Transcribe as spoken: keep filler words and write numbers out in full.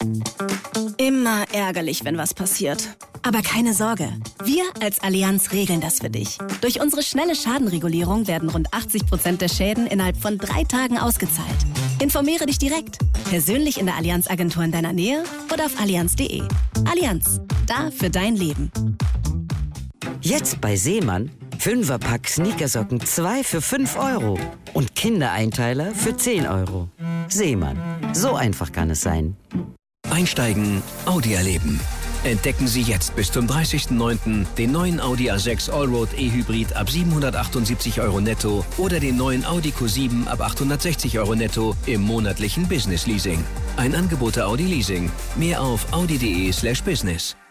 Immer ärgerlich, wenn was passiert. Aber keine Sorge, wir als Allianz regeln das für dich. Durch unsere schnelle Schadenregulierung werden rund achtzig Prozent der Schäden innerhalb von drei Tagen ausgezahlt. Informiere dich direkt, persönlich in der Allianz-Agentur in deiner Nähe oder auf allianz punkt de. Allianz, da für dein Leben. Jetzt bei Seemann, Fünferpack Sneakersocken zwei für fünf Euro und Kindereinteiler für zehn Euro. Seemann, so einfach kann es sein. Einsteigen, Audi erleben. Entdecken Sie jetzt bis zum dreißigsten neunten den neuen Audi A sechs Allroad E-Hybrid ab siebenhundertachtundsiebzig Euro netto oder den neuen Audi Q sieben ab achthundertsechzig Euro netto im monatlichen Business Leasing. Ein Angebot der Audi Leasing. Mehr auf audi punkt de slash business.